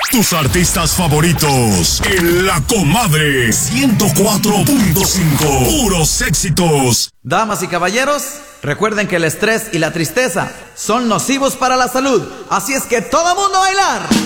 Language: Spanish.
Tus artistas favoritos en La Comadre 104.5. Puros éxitos. Damas y caballeros, recuerden que el estrés y la tristeza son nocivos para la salud. Así es que todo mundo a bailar.